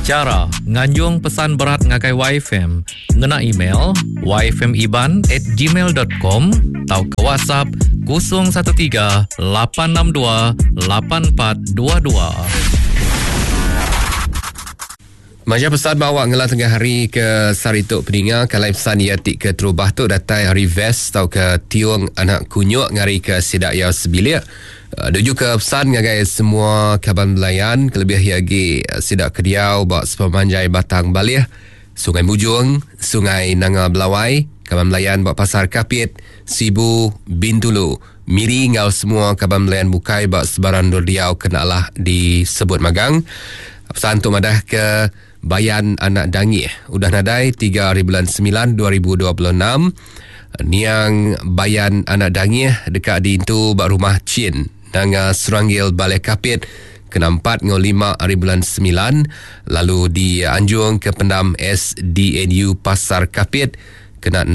Cara nganjung pesan berat ngakai YFM ngena email yfmiban@gmail.com atau ke WhatsApp 013 862 8422. Maja pesan bawa ngelah tengah hari ke Sarituk Peninga kalai pesan yatik ke Terubah tu datai hari vest tau ke tiung anak kunyuk ngari ke Sidak Yau Sebilik. Duju ke pesan ngagai semua kaban belayan kelebih yagi Sidak Kediau bawa sepemanjai Batang Balih, Sungai Mujung, Sungai Nanga Belawai, kaban belayan bawa Pasar Kapit, Sibu, Bintulu, Miri ngau semua kaban belayan bukai bawa sebaran Dordiau kenalah disebut magang. Pesan tu madah ke Bayan Anak Dangi udah nadai 3/9/2026 niang Bayan Anak Dangi dekat di itu bak rumah Chin nanga Seranggil Balai Kapit kena 4/5/9 lalu di Anjung ke Pendam SDNU Pasar Kapit kena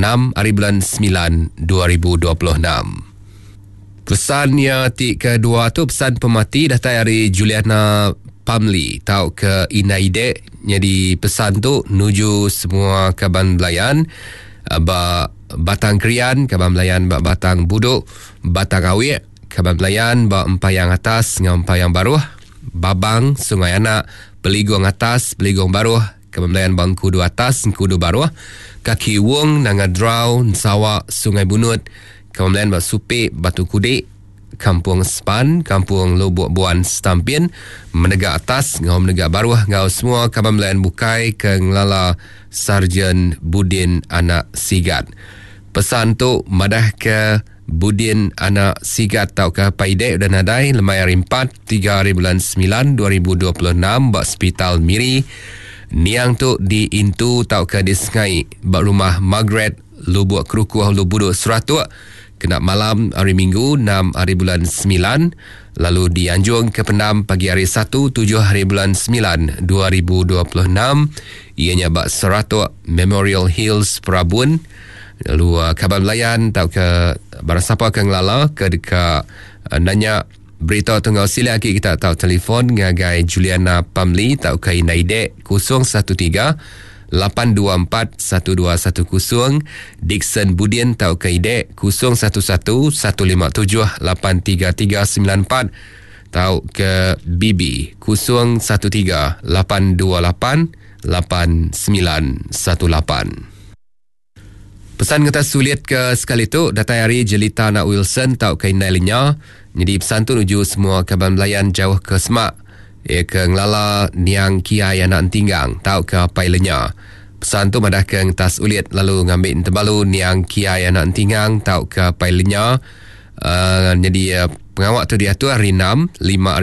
6/9/2026. Pesan yang kedua tu pesan pemati datai hari Juliana Pamli tau ke Inaide. Jadi pesan tu nuju semua kaban belayan Batang Krian, kaban belayan Batang Buduk, Batang Awik, kaban belayan Empayang Atas dengan Empayang Baruh, Babang, Sungai Anak, Peligong Atas, Peligong Baruh, kaban belayan Kudu Atas, Kudu Baruh, Kaki Wung, Nangadrau, Sawak, Sungai Bunut, kaban belayan Supik, Batu Kudik, Kampung Sepan, Kampung Lubuk Buan Setampin, Menegak Atas, Ngau Menegak Baruh, Ngau semua kaban belayan bukai ke Ngelala Sarjan Budin Anak Sigat. Pesan tu madah ke Budin Anak Sigat tau ke Paidek dan nadai lemai hari 4 3/9/2026 bak Hospital Miri. Niang tu di Intu tau ke Disengai bak rumah Margaret Lubuk Kerukuh Lubuduk Seratuk kena malam hari Minggu 6/9 lalu di Anjung ke Pendam pagi hari 1 7/9/2026 ianya bak Seratuk Memorial Hills Perabun. Lalu kabar belayan tau ke barang siapa ke ngelala ke dekat nanya berita tunggal sila kita tahu telefon ngagai Juliana Pamli tau ke Inaide 013 824-1210. Dixon Budin tau ke Ide 011-157-83394 tau ke Bibi 013-828-8918. Pesan kata sulit ke sekali tu datai hari Jelita Nak Wilson tau ke Inailinnya. Jadi pesan tu nuju semua kaban belayan jauh ke Semak ke ngelala niang kiai anak tinggang tau ke Pailenya. Pesan tu madah ke ngetas ulit lalu ngambil terbalu niang kiai anak tinggang tau ke Pailenya. Jadi pengawak tu dia tu hari 6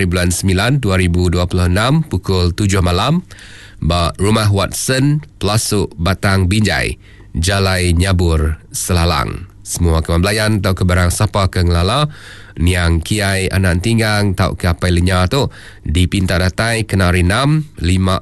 5/9/2026 pukul 7 malam ba rumah Watson Pelasuk Batang Binjai Jalai Nyabur Selalang. Semua kawan belayan tau ke barang siapa ke ngelala niang kiai anak tinggang tau ke apa lenya tu dipinta datai kena hari 6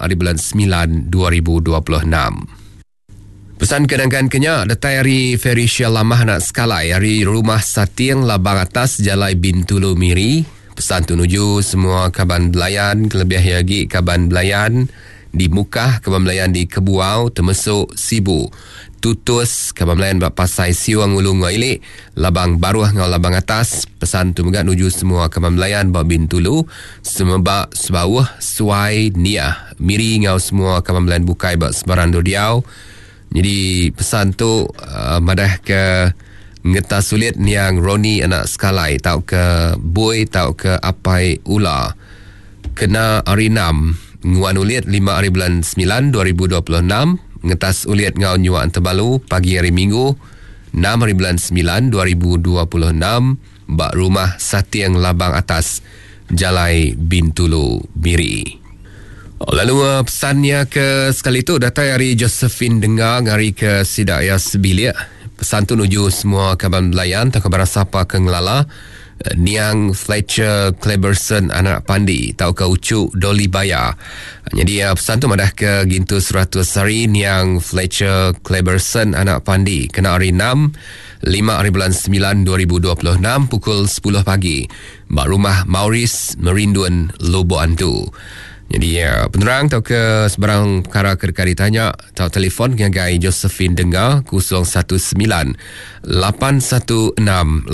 5/9/2026. Pesan kedangkan kenya datai hari Felicia Lamah nak sekalai hari rumah Sating Labang Atas Jalai Bintulu Miri. Pesan tu nuju semua kaban belayan kelebih lagi kaban belayan di Mukah, kaban belayan di Kebuau, termasuk Sibu, Tutus, kaban belayan bak Pasai Siwang Ulu Ngoilik, Labang Baruh ngau Labang Atas. Pesan tu megak nuju semua kaban belayan bak Bintulu, Semebak, Sebawah, Suai, Niah, Miri ngau semua kaban belayan bukai bak Sebaran Dordiau. Jadi pesan tu madah ke ngeta sulit niang Roni anak sekalai tau ke Boy tau ke Apai Ula kena hari 6 nguan ulit 5/9/2026 ngetas ulit ngau nyuan terbalu pagi hari Minggu 6/9/2026 bak rumah Sating Labang Atas Jalai Bintulu Miri. Lalu pesannya ke sekali tu datai hari Josephine Dengar hari ke Sidak Yau Sebilik. Pesan tu nuju semua kaban belayan tak kabar siapa ke ngelala niang Fletcher Cleberson anak pandi tau ke Ucuk Doli Baya. Jadi pesan tu madah ke Gintu 100 hari niang Fletcher Cleberson anak pandi kena hari 6 5/9/2026 pukul 10 pagi bak rumah Maurice Merindun Lobo Antu. Jadi penerang atau ke sebarang perkara kedekari tanya atau telefon ngagai Josephine dengar 019 816